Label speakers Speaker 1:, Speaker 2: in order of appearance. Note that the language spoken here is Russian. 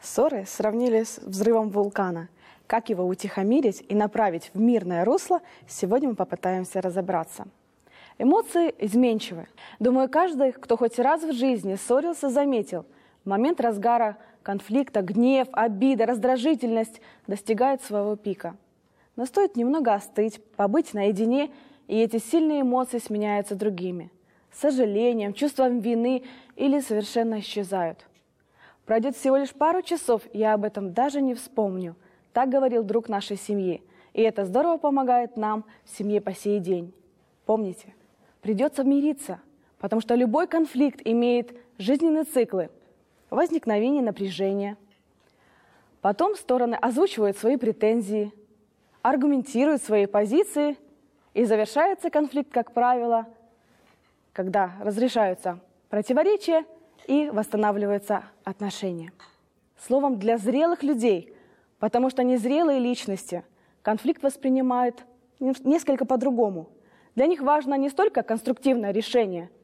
Speaker 1: Ссоры сравнили с взрывом вулкана. Как его утихомирить и направить в мирное русло, сегодня мы попытаемся разобраться. Эмоции изменчивы. Думаю, каждый, кто хоть раз в жизни ссорился, заметил, в момент разгара конфликта гнев, обида, раздражительность достигают своего пика. Но стоит немного остыть, побыть наедине, и эти сильные эмоции сменяются другими – сожалением, чувством вины или совершенно исчезают. Пройдет всего лишь пару часов, я об этом даже не вспомню. Так говорил друг нашей семьи. И это здорово помогает нам в семье по сей день. Помните, придется мириться, потому что любой конфликт имеет жизненные циклы. Возникновение напряжения. Потом стороны озвучивают свои претензии, аргументируют свои позиции, и завершается конфликт, как правило, когда разрешаются противоречия и восстанавливаются отношения. Словом, для зрелых людей, потому что незрелые личности конфликт воспринимают несколько по-другому. Для них важно не столько конструктивное решение,